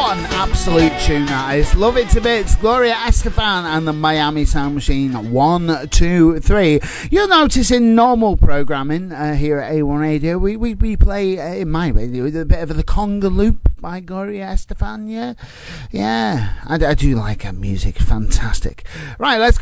Absolute tune that is. Love it to bits. Gloria Estefan and the Miami Sound Machine. 1, 2, 3. You'll notice in normal programming here at A1 Radio, we play in my radio a bit of the Conga Loop by Gloria Estefan. Yeah, I do like her music. Fantastic. Right, let's